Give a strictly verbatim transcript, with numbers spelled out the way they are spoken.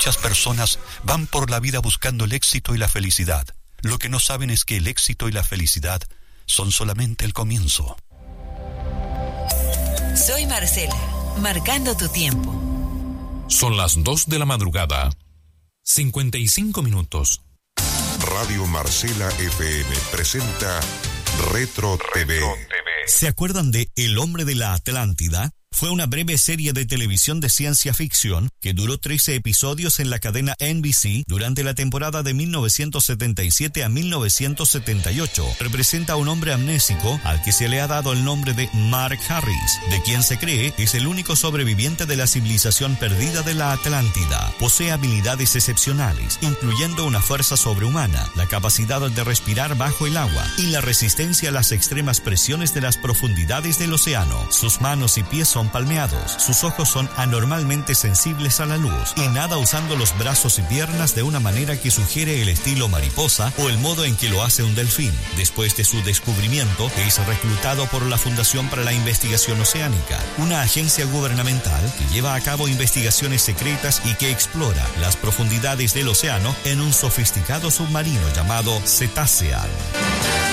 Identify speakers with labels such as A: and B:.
A: Muchas personas van por la vida buscando el éxito y la felicidad. Lo que no saben es que el éxito y la felicidad son solamente el comienzo.
B: Soy Marcela, marcando tu tiempo.
C: Son las dos de la madrugada, cincuenta y cinco minutos.
D: Radio Marcela F M presenta Retro T V.
E: ¿Se acuerdan de El hombre de la Atlántida? Fue una breve serie de televisión de ciencia ficción que duró trece episodios en la cadena N B C durante la temporada de mil novecientos setenta y siete a mil novecientos setenta y ocho. Representa a un hombre amnésico al que se le ha dado el nombre de Mark Harris, de quien se cree es el único sobreviviente de la civilización perdida de la Atlántida. Posee habilidades excepcionales, incluyendo una fuerza sobrehumana, la capacidad de respirar bajo el agua y la resistencia a las extremas presiones de las profundidades del océano. Sus manos y pies son palmeados, sus ojos son anormalmente sensibles a la luz y nada usando los brazos y piernas de una manera que sugiere el estilo mariposa o el modo en que lo hace un delfín. Después de su descubrimiento, es reclutado por la Fundación para la Investigación Oceánica, una agencia gubernamental que lleva a cabo investigaciones secretas y que explora las profundidades del océano en un sofisticado submarino llamado Cetacean.